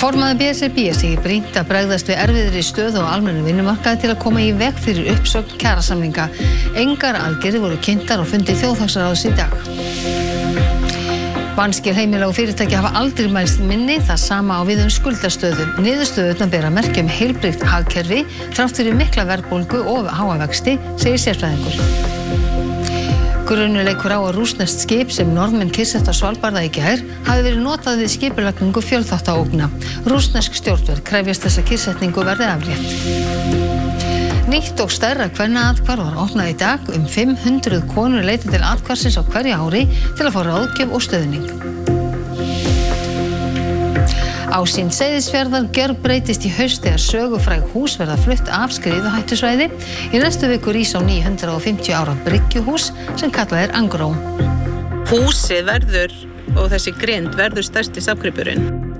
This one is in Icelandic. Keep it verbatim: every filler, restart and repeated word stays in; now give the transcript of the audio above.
Formaður B S R B segir brýnt að bregðast við erfiðri stöðu á almennum vinnumarkaði til að koma í veg fyrir uppsögn kjarasamninga. Engar aðgerðir voru kynntar á fundi þjóðhagsráðs í dag. Vanskil heimila og fyrirtæki hafa aldrei mælst minni, það sama á við um skuldastöðu. Niðurstöðurnar bera merki um heilbrigt hagkerfi þrátt fyrir mikla verðbólgu og háa vexti, segir sérfræðingur. Grunuleikur á að rússneskt skip sem Norðmenn kyrrsetta á Svalbarða í gær hafi verið notað við skipulagningu fjölþáttaógna. Rússnesk stjórnvöld krefjast þess að kyrrsetningu verði aflétt. Nýtt og stærra kvennaathvarf var opnað í dag. Um fimm hundruð konur leita til athvarfsins á hverju ári til að fá ráðgjöf og stuðning. Ásýnd Seyðisfjarðar gjörbreytist í haust þegar sögufræg hús verða flutt af skriðuhættusvæði. Í næstu viku rís á ný hundrað og fimmtíu ára bryggjuhús sem kallað er Angró. Húsið verður og þessi grind verður stærsti safngripurinn.